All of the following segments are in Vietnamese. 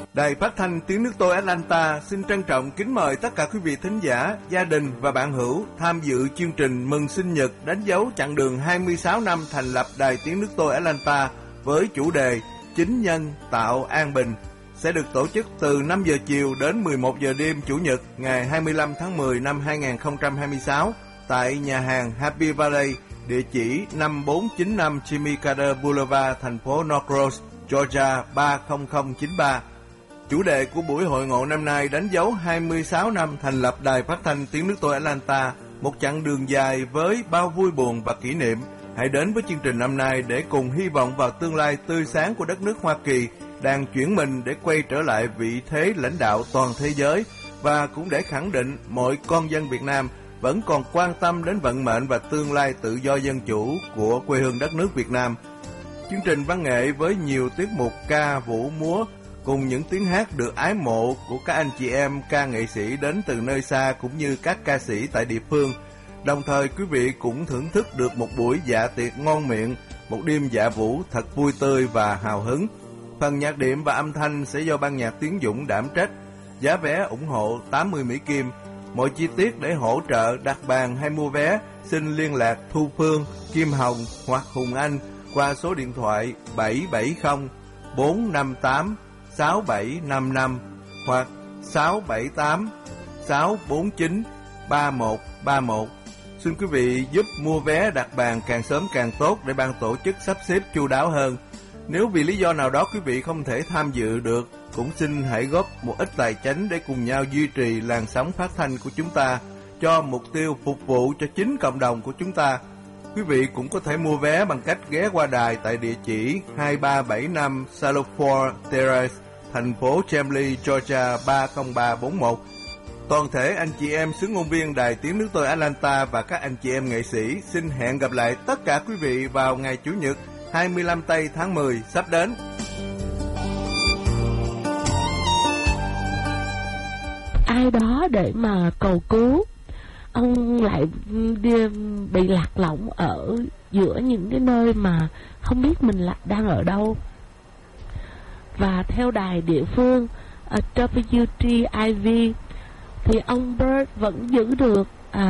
Đài Phát thanh Tiếng Nước Tôi Atlanta xin trân trọng kính mời tất cả quý vị thính giả, gia đình và bạn hữu tham dự chương trình mừng sinh nhật đánh dấu chặng đường 26 năm thành lập Đài Tiếng Nước Tôi Atlanta với chủ đề Chính nhân tạo an bình, sẽ được tổ chức từ 5 giờ chiều đến 11 giờ đêm Chủ nhật ngày 25 tháng 10 năm 2026 tại nhà hàng Happy Valley, địa chỉ 5495 Jimmy Carter Boulevard, thành phố North Rose, Georgia 30093. Chủ đề của buổi hội ngộ năm nay đánh dấu 26 năm thành lập Đài Phát thanh Tiếng Nước Tôi Atlanta, một chặng đường dài với bao vui buồn và kỷ niệm. Hãy đến với chương trình năm nay để cùng hy vọng vào tương lai tươi sáng của đất nước Hoa Kỳ đang chuyển mình để quay trở lại vị thế lãnh đạo toàn thế giới, và cũng để khẳng định mọi con dân Việt Nam vẫn còn quan tâm đến vận mệnh và tương lai tự do dân chủ của quê hương đất nước Việt Nam. Chương trình văn nghệ với nhiều tiết mục ca, vũ, múa cùng những tiếng hát được ái mộ của các anh chị em ca nghệ sĩ đến từ nơi xa cũng như các ca sĩ tại địa phương. Đồng thời quý vị cũng thưởng thức được một buổi dạ tiệc ngon miệng, một đêm dạ vũ thật vui tươi và hào hứng. Phần nhạc đệm và âm thanh sẽ do ban nhạc Tiến Dũng đảm trách. Giá vé ủng hộ 80 Mỹ Kim. Mọi chi tiết để hỗ trợ, đặt bàn hay mua vé xin liên lạc Thu Phương, Kim Hồng hoặc Hùng Anh qua số điện thoại 770 458 6755 hoặc 678 649 3131. Xin quý vị giúp mua vé đặt bàn càng sớm càng tốt để ban tổ chức sắp xếp chu đáo hơn. Nếu vì lý do nào đó quý vị không thể tham dự được, cũng xin hãy góp một ít tài chánh để cùng nhau duy trì làn sóng phát thanh của chúng ta cho mục tiêu phục vụ cho chính cộng đồng của chúng ta. Quý vị cũng có thể mua vé bằng cách ghé qua đài tại địa chỉ 2375 Salford Terrace, thành phố Chamblee, Georgia 30341. Toàn thể anh chị em xướng ngôn viên Đài Tiếng Nước Tôi Atlanta và các anh chị em nghệ sĩ xin hẹn gặp lại tất cả quý vị vào ngày Chủ nhật 25 tây tháng 10 sắp đến. Ai đó để mà cầu cứu, ông lại bị lạc lõng ở giữa những cái nơi mà không biết mình đang ở đâu. Và theo đài địa phương WTIV thì ông Bird vẫn giữ được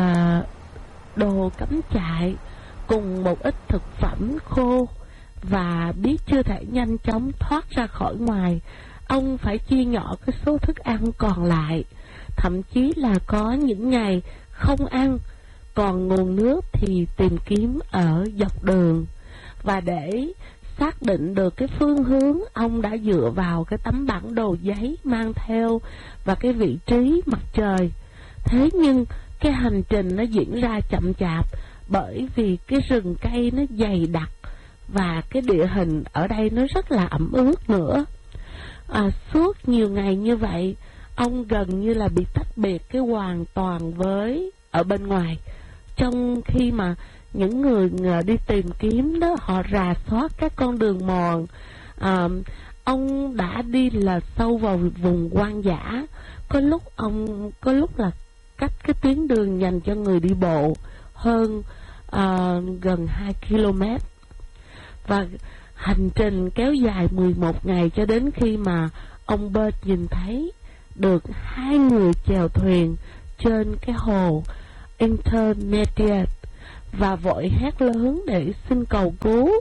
đồ cắm trại cùng một ít thực phẩm khô, và biết chưa thể nhanh chóng thoát ra khỏi ngoài, ông phải chia nhỏ cái số thức ăn còn lại. Thậm chí là có những ngày không ăn, còn nguồn nước thì tìm kiếm ở dọc đường. Và để xác định được cái phương hướng, ông đã dựa vào cái tấm bản đồ giấy mang theo và cái vị trí mặt trời. Thế nhưng cái hành trình nó diễn ra chậm chạp, bởi vì cái rừng cây nó dày đặc và cái địa hình ở đây nó rất là ẩm ướt nữa. Suốt nhiều ngày như vậy, ông gần như là bị tách biệt cái hoàn toàn với ở bên ngoài. Trong khi mà những người đi tìm kiếm đó, họ rà soát các con đường mòn, ông đã đi là sâu vào vùng hoang dã. Có lúc là cách cái tuyến đường dành cho người đi bộ hơn gần 2 km. Và hành trình kéo dài 11 ngày cho đến khi mà ông Bird nhìn thấy được 2 người chèo thuyền trên cái hồ Intermediate và vội hét lớn để xin cầu cứu.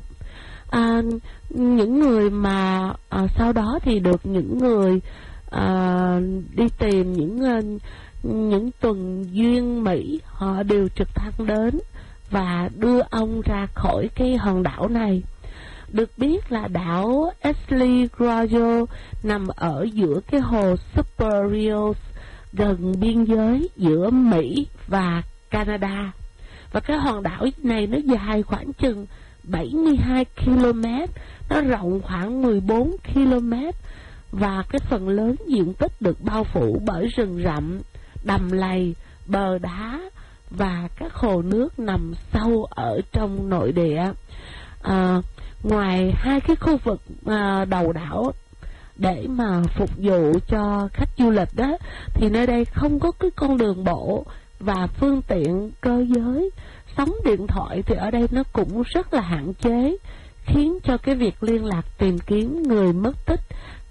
Những người mà sau đó thì được những người đi tìm, những tuần duyên Mỹ, họ đều trực thăng đến và đưa ông ra khỏi cái hòn đảo này. Được biết là đảo Ashley Royal nằm ở giữa cái hồ Superior, gần biên giới giữa Mỹ và Canada. Và cái hòn đảo này nó dài khoảng chừng 72 km, nó rộng khoảng 14 km, và cái phần lớn diện tích được bao phủ bởi rừng rậm, đầm lầy, bờ đá và các hồ nước nằm sâu ở trong nội địa. Ngoài 2 cái khu vực đầu đảo để mà phục vụ cho khách du lịch đó, thì nơi đây không có cái con đường bộ và phương tiện cơ giới. Sóng điện thoại thì ở đây nó cũng rất là hạn chế, khiến cho cái việc liên lạc tìm kiếm người mất tích gặp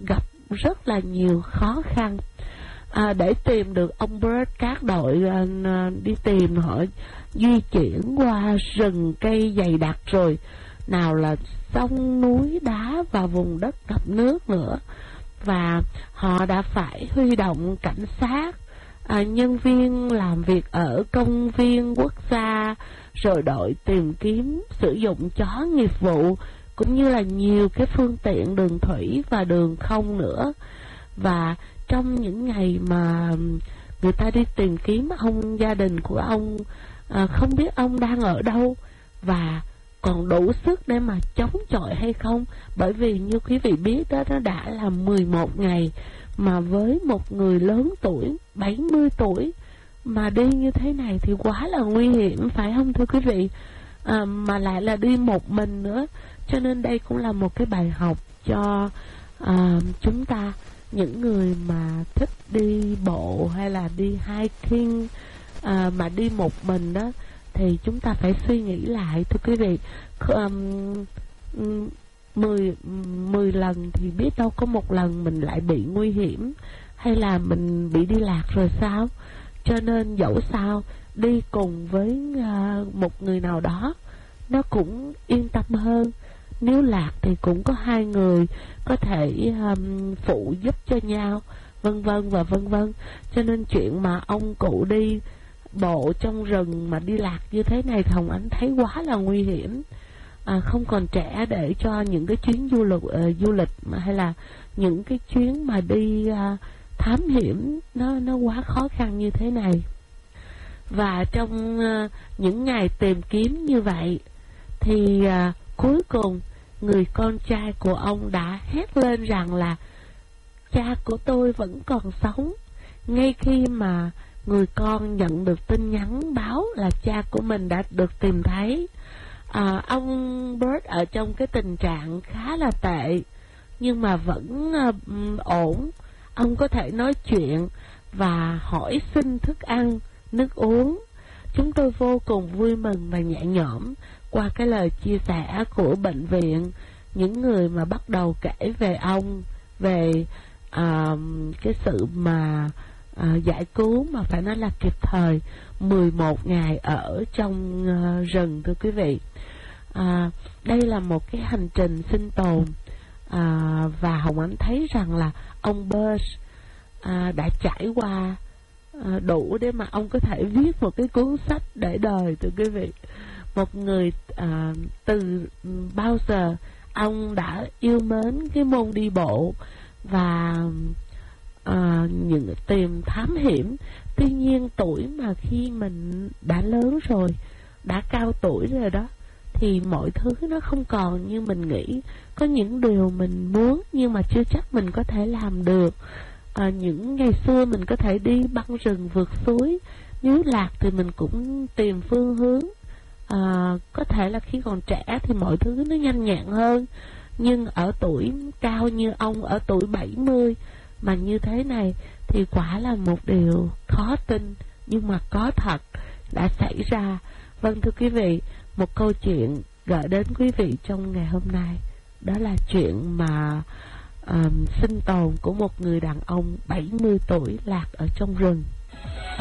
rất là nhiều khó khăn. Để tìm được ông Bert, các đội đi tìm, họ di chuyển qua rừng cây dày đặc, rồi nào là sông núi đá và vùng đất ngập nước nữa. Và họ đã phải huy động cảnh sát, nhân viên làm việc ở công viên quốc gia, rồi đội tìm kiếm sử dụng chó nghiệp vụ, cũng như là nhiều cái phương tiện đường thủy và đường không nữa. Và trong những ngày mà người ta đi tìm kiếm ông, gia đình của ông không biết ông đang ở đâu và còn đủ sức để mà chống chọi hay không. Bởi vì như quý vị biết đó, nó đã là 11 ngày mà với một người lớn tuổi, 70 tuổi mà đi như thế này thì quá là nguy hiểm, phải không thưa quý vị? Mà lại là đi một mình nữa. Cho nên đây cũng là một cái bài học cho chúng ta, những người mà thích đi bộ hay là đi hiking, mà đi một mình đó, thì chúng ta phải suy nghĩ lại thưa quý vị. 10 lần thì biết đâu có một lần mình lại bị nguy hiểm, hay là mình bị đi lạc rồi sao? Cho nên dẫu sao đi cùng với một người nào đó nó cũng yên tâm hơn. Nếu lạc thì cũng có hai người có thể phụ giúp cho nhau, vân vân và vân vân. Cho nên chuyện mà ông cụ đi bộ trong rừng mà đi lạc như thế này, Hồng Ánh thấy quá là nguy hiểm. Không còn trẻ để cho những cái chuyến du lịch hay là những cái chuyến mà đi thám hiểm nó quá khó khăn như thế này. Và trong những ngày tìm kiếm như vậy thì cuối cùng người con trai của ông đã hét lên rằng là cha của tôi vẫn còn sống. Ngay khi mà người con nhận được tin nhắn báo là cha của mình đã được tìm thấy, ông Bert ở trong cái tình trạng khá là tệ nhưng mà vẫn ổn. Ông có thể nói chuyện và hỏi xin thức ăn, nước uống. Chúng tôi vô cùng vui mừng và nhẹ nhõm qua cái lời chia sẻ của bệnh viện, những người mà bắt đầu kể về ông, về cái sự mà giải cứu mà phải nói là kịp thời 11 ngày ở trong rừng thưa quý vị. Đây là một cái hành trình sinh tồn, và Hồng Ánh thấy rằng là ông Bert đã trải qua đủ để mà ông có thể viết một cái cuốn sách để đời thưa quý vị. Một người từ bao giờ ông đã yêu mến cái môn đi bộ và những tìm thám hiểm. Tuy nhiên tuổi mà khi mình đã lớn rồi, đã cao tuổi rồi đó, thì mọi thứ nó không còn như mình nghĩ. Có những điều mình muốn nhưng mà chưa chắc mình có thể làm được. Những ngày xưa mình có thể đi băng rừng vượt suối, nếu lạc thì mình cũng tìm phương hướng. Có thể là khi còn trẻ thì mọi thứ nó nhanh nhẹn hơn. Nhưng ở tuổi cao như ông, ở tuổi 70 mà như thế này thì quả là một điều khó tin, nhưng mà có thật đã xảy ra. Vâng thưa quý vị, một câu chuyện gửi đến quý vị trong ngày hôm nay, đó là chuyện mà sinh tồn của một người đàn ông 70 tuổi lạc ở trong rừng.